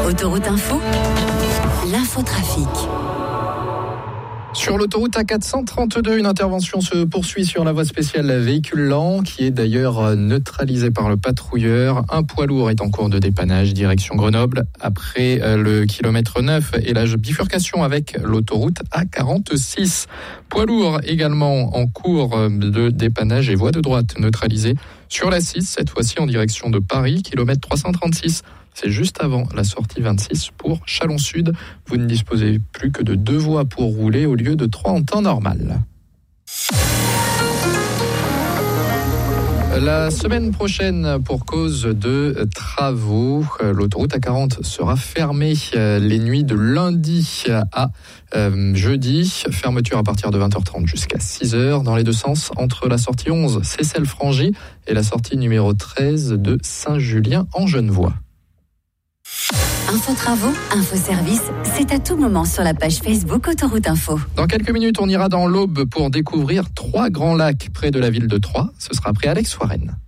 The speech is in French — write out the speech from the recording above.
Autoroute Info, l'infotrafic. Sur l'autoroute A432, une intervention se poursuit sur la voie spéciale véhicule lent qui est d'ailleurs neutralisée par le patrouilleur. Un poids lourd est en cours de dépannage direction Grenoble après le kilomètre 9 et la bifurcation avec l'autoroute A46. Poids lourd également en cours de dépannage et voie de droite neutralisée sur la 6, cette fois-ci en direction de Paris, kilomètre 336. C'est juste avant la sortie 26 pour Chalon-Sud. Vous ne disposez plus que de 2 voies pour rouler au lieu de 3 en temps normal. La semaine prochaine, pour cause de travaux, l'autoroute A40 sera fermée les nuits de lundi à jeudi. Fermeture à partir de 20h30 jusqu'à 6h dans les deux sens entre la sortie 11 Seyssel-Frangy et la sortie numéro 13 de Saint-Julien en Genevois. Info Travaux, Info Service, c'est à tout moment sur la page Facebook Autoroute Info. Dans quelques minutes, on ira dans l'Aube pour découvrir 3 grands lacs près de la ville de Troyes. Ce sera après Alex Warren.